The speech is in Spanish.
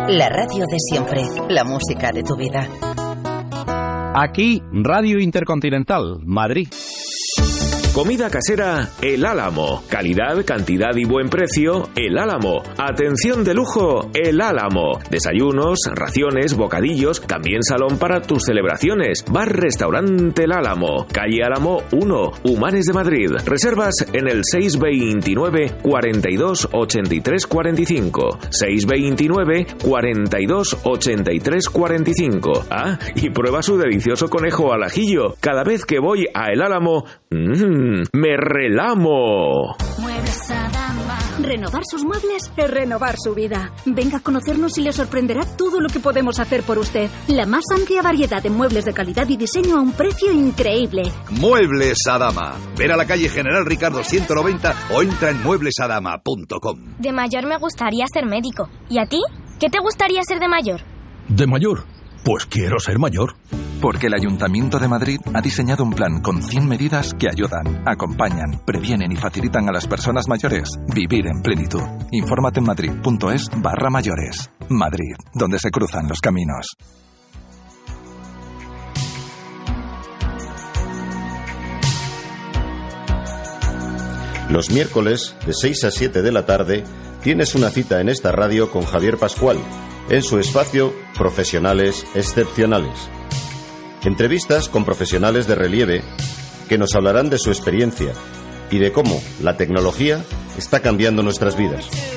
La radio de siempre, la música de tu vida. Aquí, Radio Intercontinental, Madrid. Comida casera El Álamo. Calidad, cantidad y buen precio El Álamo. Atención de lujo El Álamo. Desayunos, raciones, bocadillos, también salón para tus celebraciones. Bar-restaurante El Álamo. Calle Álamo 1, Humanes de Madrid. Reservas en el 629 42 83 45. 629 42 83 45. Ah, y prueba su delicioso conejo al ajillo. Cada vez que voy a El Álamo, ¡me relamo! Muebles Adama. Renovar sus muebles es renovar su vida. Venga a conocernos y le sorprenderá todo lo que podemos hacer por usted. La más amplia variedad de muebles de calidad y diseño a un precio increíble. Muebles Adama. Ven a la calle General Ricardo 190 o entra en mueblesadama.com. De mayor me gustaría ser médico. ¿Y a ti? ¿Qué te gustaría ser de mayor? ¿De mayor? Pues quiero ser mayor. Porque el Ayuntamiento de Madrid ha diseñado un plan con 100 medidas que ayudan, acompañan, previenen y facilitan a las personas mayores vivir en plenitud. Infórmate en madrid.es/mayores. Madrid, donde se cruzan los caminos. Los miércoles, de 6 a 7 de la tarde, tienes una cita en esta radio con Javier Pascual, en su espacio Profesionales Excepcionales. Entrevistas con profesionales de relieve que nos hablarán de su experiencia y de cómo la tecnología está cambiando nuestras vidas.